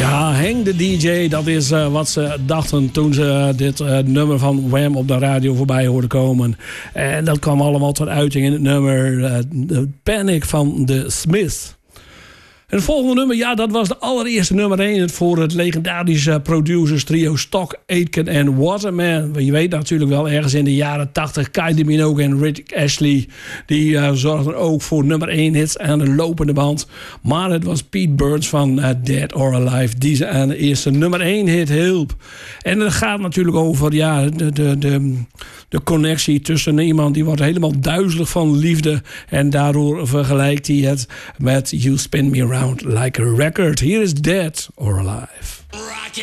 Ja, Henk de DJ, dat is wat ze dachten toen ze dit nummer van Wham op de radio voorbij hoorden komen. En dat kwam allemaal tot uiting in het nummer The Panic van The Smiths. En het volgende nummer, ja, dat was de allereerste nummer 1 voor het legendarische producers trio Stock, Aitken en Waterman. Je weet natuurlijk wel, ergens in de jaren 80, Kylie Minogue en Rick Astley, die zorgden ook voor nummer 1 hits aan de lopende band. Maar het was Pete Burns van Dead or Alive die ze aan de eerste nummer 1 hit hielp. En het gaat natuurlijk over de connectie tussen iemand die wordt helemaal duizelig van liefde en daardoor vergelijkt hij het met You Spin Me Around Like a Record. Here is Dead or Alive.